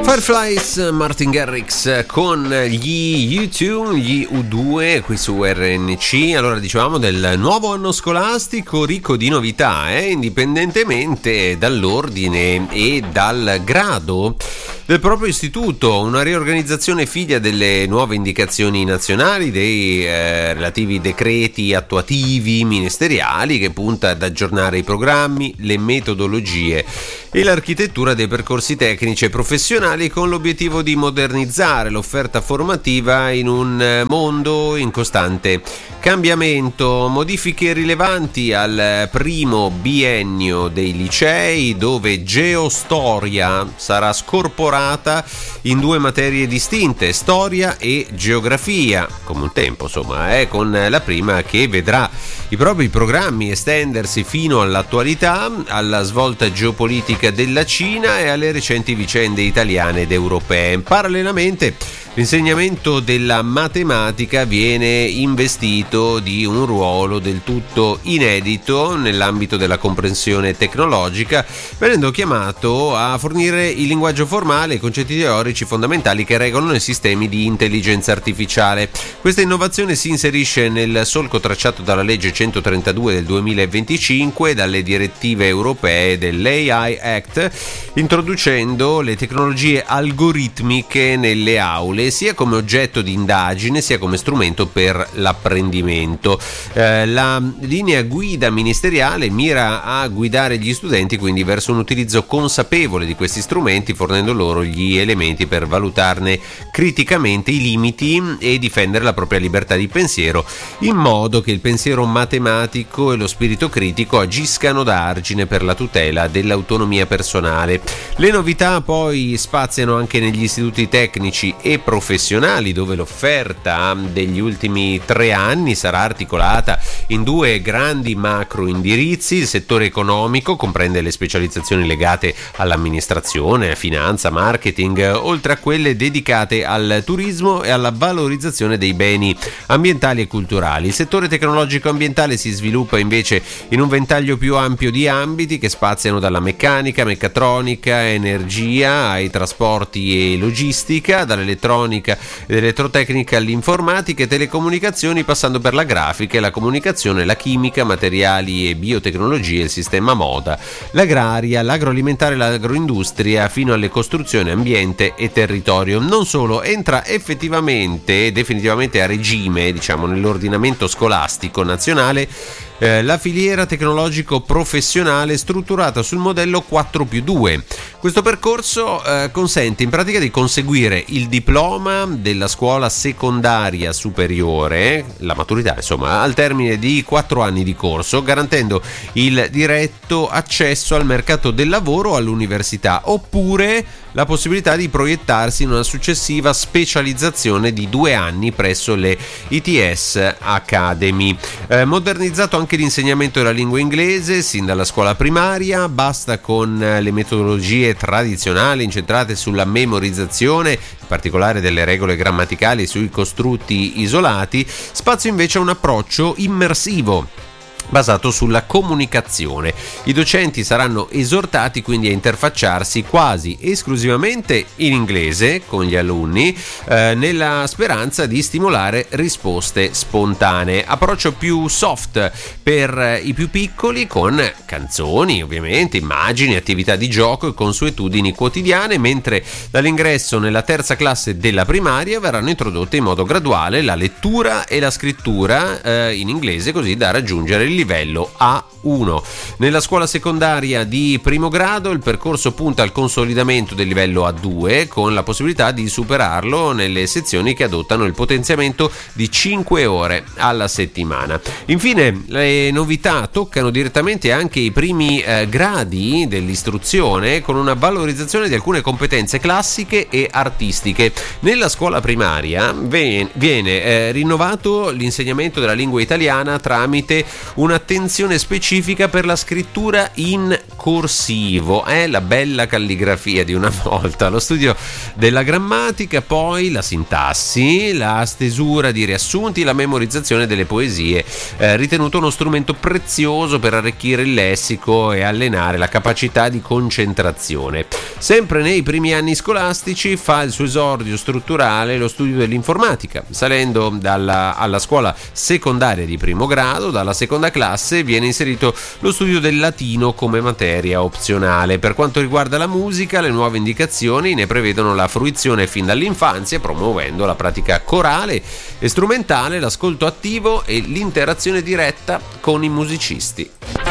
Fireflies, Martin Garrix con gli U2, gli U2 qui su RNC. Allora, dicevamo del nuovo anno scolastico ricco di novità, indipendentemente dall'ordine e dal grado del proprio istituto. Una riorganizzazione figlia delle nuove indicazioni nazionali, dei relativi decreti attuativi ministeriali, che punta ad aggiornare i programmi, le metodologie e l'architettura dei percorsi tecnici e professionali, con l'obiettivo di modernizzare l'offerta formativa in un mondo in costante cambiamento. Modifiche rilevanti al primo biennio dei licei, dove geostoria sarà scorporata in due materie distinte, storia e geografia, come un tempo insomma, con la prima che vedrà i propri programmi estendersi fino all'attualità, alla svolta geopolitica della Cina e alle recenti vicende italiane ed europee. Parallelamente, l'insegnamento della matematica viene investito di un ruolo del tutto inedito nell'ambito della comprensione tecnologica, venendo chiamato a fornire il linguaggio formale e i concetti teorici fondamentali che regolano i sistemi di intelligenza artificiale. Questa innovazione si inserisce nel solco tracciato dalla legge 132 del 2025 e dalle direttive europee dell'AI Act, introducendo le tecnologie algoritmiche nelle aule, sia come oggetto di indagine sia come strumento per l'apprendimento. La linea guida ministeriale mira a guidare gli studenti quindi verso un utilizzo consapevole di questi strumenti, fornendo loro gli elementi per valutarne criticamente i limiti e difendere la propria libertà di pensiero, in modo che il pensiero matematico e lo spirito critico agiscano da argine per la tutela dell'autonomia personale. Le novità poi spaziano anche negli istituti tecnici e professionali, dove l'offerta degli ultimi 3 anni sarà articolata in due grandi macro indirizzi. Il settore economico comprende le specializzazioni legate all'amministrazione, finanza, marketing, oltre a quelle dedicate al turismo e alla valorizzazione dei beni ambientali e culturali. Il settore tecnologico ambientale si sviluppa invece in un ventaglio più ampio di ambiti che spaziano dalla meccanica, meccatronica, energia ai trasporti e logistica, dall'elettronica ed elettrotecnica all'informatica e telecomunicazioni, passando per la grafica e la comunicazione, la chimica, materiali e biotecnologie, il sistema moda, l'agraria, l'agroalimentare e l'agroindustria, fino alle costruzioni, ambiente e territorio. Non solo, entra effettivamente e definitivamente a regime, diciamo, nell'ordinamento scolastico nazionale la filiera tecnologico-professionale strutturata sul modello 4+2. Questo percorso consente in pratica di conseguire il diploma della scuola secondaria superiore, la maturità insomma, al termine di 4 anni di corso, garantendo il diretto accesso al mercato del lavoro o all'università, oppure la possibilità di proiettarsi in una successiva specializzazione di 2 anni presso le ITS Academy. Modernizzato anche l'insegnamento della lingua inglese sin dalla scuola primaria, basta con le metodologie tradizionali incentrate sulla memorizzazione, in particolare delle regole grammaticali e sui costrutti isolati. Spazio invece a un approccio immersivo basato sulla comunicazione. I docenti saranno esortati quindi a interfacciarsi quasi esclusivamente in inglese con gli alunni, nella speranza di stimolare risposte spontanee. Approccio più soft per i più piccoli, con canzoni, ovviamente, immagini, attività di gioco e consuetudini quotidiane, mentre dall'ingresso nella terza classe della primaria verranno introdotte in modo graduale la lettura e la scrittura in inglese, così da raggiungere il livello A1. Nella scuola secondaria di primo grado il percorso punta al consolidamento del livello A2, con la possibilità di superarlo nelle sezioni che adottano il potenziamento di 5 ore alla settimana. Infine, le novità toccano direttamente anche i primi gradi dell'istruzione, con una valorizzazione di alcune competenze classiche e artistiche. Nella scuola primaria viene rinnovato l'insegnamento della lingua italiana tramite un un'attenzione specifica per la scrittura in corsivo, la bella calligrafia di una volta, lo studio della grammatica, poi la sintassi, la stesura di riassunti, la memorizzazione delle poesie, ritenuto uno strumento prezioso per arricchire il lessico e allenare la capacità di concentrazione. Sempre nei primi anni scolastici fa il suo esordio strutturale lo studio dell'informatica, salendo alla scuola secondaria di primo grado. Dalla seconda classe viene inserito lo studio del latino come materia opzionale. Per quanto riguarda la musica, le nuove indicazioni ne prevedono la fruizione fin dall'infanzia, promuovendo la pratica corale e strumentale, l'ascolto attivo e l'interazione diretta con i musicisti.